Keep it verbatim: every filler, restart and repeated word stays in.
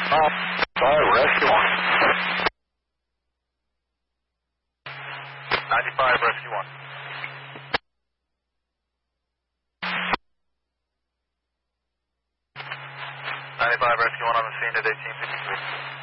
Uh, five, rescue one. ninety-five, rescue one. ninety-five, rescue one on the scene at eighteen fifty-three.